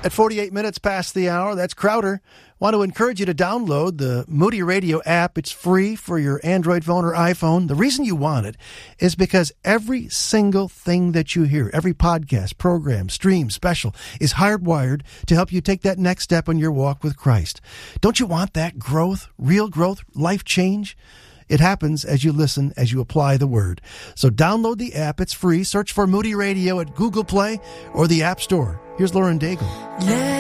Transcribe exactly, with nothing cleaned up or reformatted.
At forty-eight minutes past the hour, that's Crowder. Want to encourage you to download the Moody Radio app. It's free for your Android phone or iPhone. The reason you want it is because every single thing that you hear, every podcast, program, stream, special, is hardwired to help you take that next step on your walk with Christ. Don't you want that growth, real growth, life change? It happens as you listen, as you apply the Word. So download the app. It's free. Search for Moody Radio at Google Play or the App Store. Here's Lauren Daigle.